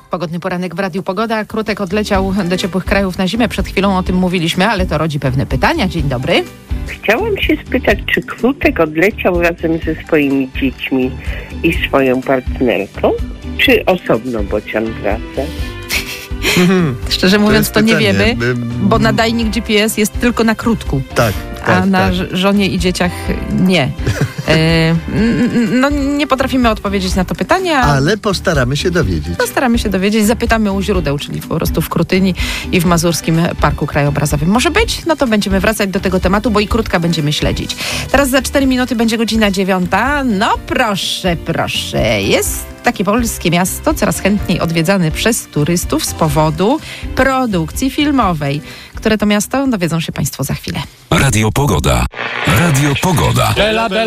Pogodny poranek w Radiu Pogoda. Krutek odleciał do ciepłych krajów na zimę. Przed chwilą o tym mówiliśmy, ale to rodzi pewne pytania. Dzień dobry. Chciałam się spytać, czy Krutek odleciał razem ze swoimi dziećmi i swoją partnerką, czy osobno Bocian wraca? Szczerze mówiąc, to nie wiemy, bo nadajnik GPS jest tylko na Krutku. Tak. A na żonie i dzieciach nie. No nie potrafimy odpowiedzieć na to pytanie. Ale postaramy się dowiedzieć. Zapytamy u źródeł, czyli po prostu w Krutyni i w Mazurskim Parku Krajobrazowym. Może być? No to będziemy wracać do tego tematu, bo i Krutka będziemy śledzić. Teraz za 4 minuty będzie godzina 9. No proszę. Jest takie polskie miasto coraz chętniej odwiedzane przez turystów z powodu produkcji filmowej. Które to miasto? Dowiedzą się Państwo za chwilę. Radio Pogoda.